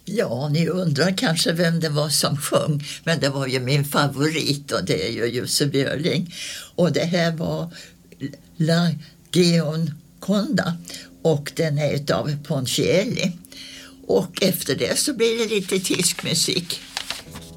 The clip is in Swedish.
Ja, ni undrar kanske vem det var som sjöng, men det var ju min favorit och det är ju Jussi Björling. Och det här var La Gioconda och den är utav Ponchielli. Och efter det så blir det lite tysk musik.